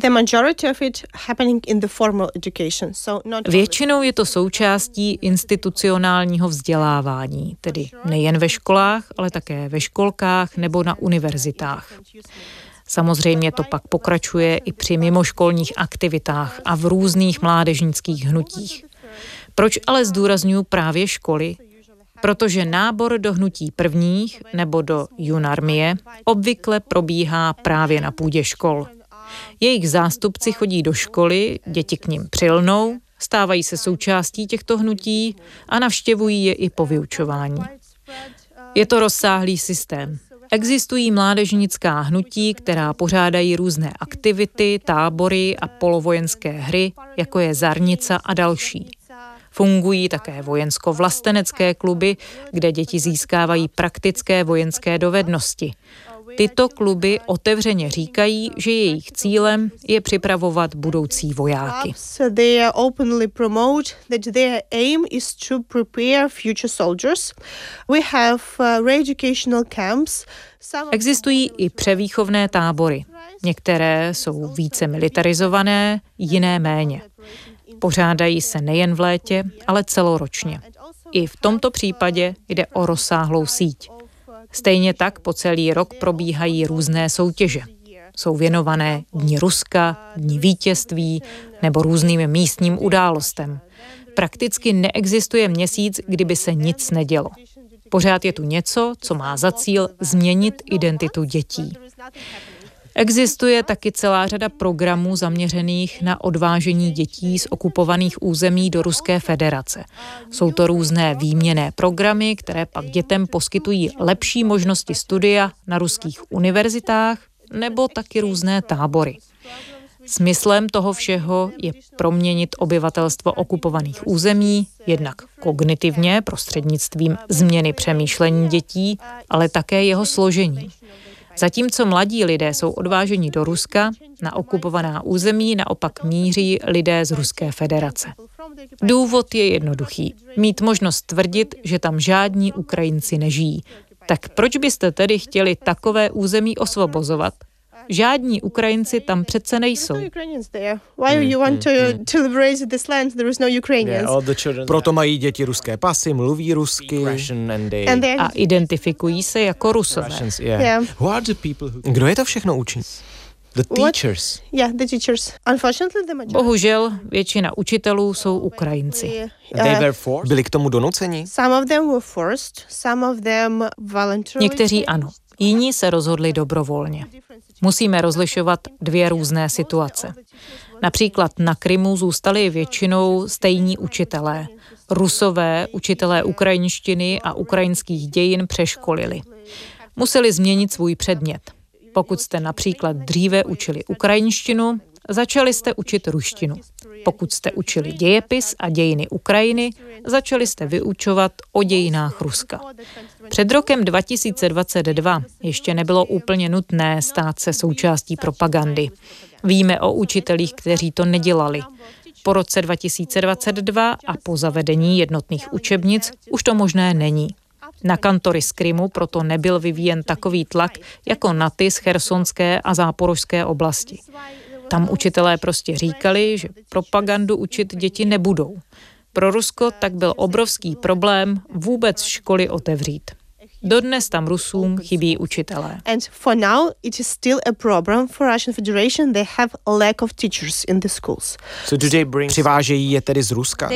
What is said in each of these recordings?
Většinou je to součástí institucionálního vzdělávání, tedy nejen ve školách, ale také ve školkách nebo na univerzitách. Samozřejmě to pak pokračuje i při mimoškolních aktivitách a v různých mládežnických hnutích. Proč ale zdůrazňuji právě školy? Protože nábor do hnutí prvních nebo do junarmie obvykle probíhá právě na půdě škol. Jejich zástupci chodí do školy, děti k nim přilnou, stávají se součástí těchto hnutí a navštěvují je i po vyučování. Je to rozsáhlý systém. Existují mládežnická hnutí, která pořádají různé aktivity, tábory a polovojenské hry, jako je Zarnica a další. Fungují také vojensko-vlastenecké kluby, kde děti získávají praktické vojenské dovednosti. Tyto kluby otevřeně říkají, že jejich cílem je připravovat budoucí vojáky. Existují i převýchovné tábory. Některé jsou více militarizované, jiné méně. Pořádají se nejen v létě, ale celoročně. I v tomto případě jde o rozsáhlou síť. Stejně tak po celý rok probíhají různé soutěže. Jsou věnované Dni Ruska, Dni vítězství nebo různým místním událostem. Prakticky neexistuje měsíc, kdyby se nic nedělo. Pořád je tu něco, co má za cíl změnit identitu dětí. Existuje taky celá řada programů zaměřených na odvážení dětí z okupovaných území do Ruské federace. Jsou to různé výměnné programy, které pak dětem poskytují lepší možnosti studia na ruských univerzitách nebo taky různé tábory. Smyslem toho všeho je proměnit obyvatelstvo okupovaných území, jednak kognitivně prostřednictvím změny přemýšlení dětí, ale také jeho složení. Zatímco mladí lidé jsou odváženi do Ruska, na okupovaná území naopak míří lidé z Ruské federace. Důvod je jednoduchý. Mít možnost tvrdit, že tam žádní Ukrajinci nežijí. Tak proč byste tedy chtěli takové území osvobozovat? Žádní Ukrajinci tam přece nejsou. Proto mají děti ruské pasy, mluví rusky a identifikují se jako Rusové. Kdo je to všechno učí? The teachers. Bohužel většina učitelů jsou Ukrajinci. Byli k tomu donuceni? Někteří ano, jiní se rozhodli dobrovolně. Musíme rozlišovat dvě různé situace. Například na Krymu zůstali většinou stejní učitelé. Rusové učitelé ukrajinštiny a ukrajinských dějin přeškolili. Museli změnit svůj předmět. Pokud jste například dříve učili ukrajinštinu, začali jste učit ruštinu. Pokud jste učili dějepis a dějiny Ukrajiny, začali jste vyučovat o dějinách Ruska. Před rokem 2022 ještě nebylo úplně nutné stát se součástí propagandy. Víme o učitelích, kteří to nedělali. Po roce 2022 a po zavedení jednotných učebnic už to možné není. Na kantory z Krymu proto nebyl vyvíjen takový tlak jako na ty z chersonské a záporožské oblasti. Tam učitelé prostě říkali, že propagandu učit děti nebudou. Pro Rusko tak byl obrovský problém vůbec školy otevřít. Dodnes tam Rusům chybí učitelé. Přivážejí je tedy z Ruska?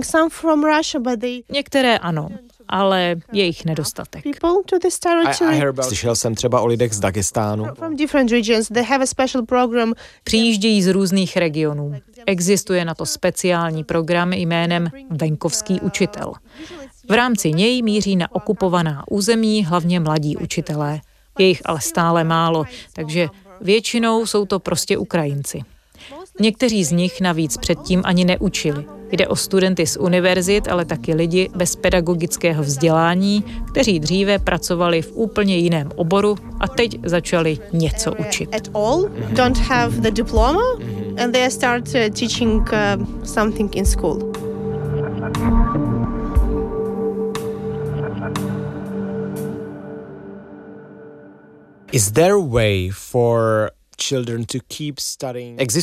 Některé ano, ale je jich nedostatek. Slyšel jsem třeba o lidech z Dagestánu. Přijíždějí z různých regionů. Existuje na to speciální program jménem Venkovský učitel. V rámci něj míří na okupovaná území hlavně mladí učitelé. Je jich ale stále málo, takže většinou jsou to prostě Ukrajinci. Někteří z nich navíc předtím ani neučili. Jde o studenty z univerzit, ale taky lidi bez pedagogického vzdělání, kteří dříve pracovali v úplně jiném oboru a teď začali něco učit. Is there a way for children to keep studying?